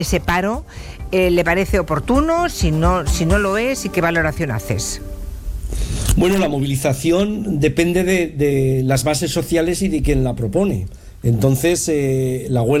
ese paro, ¿le parece oportuno? Si no lo es, ¿y qué valoración haces? Bueno, la movilización depende de las bases sociales y de quien la propone. Entonces, la huelga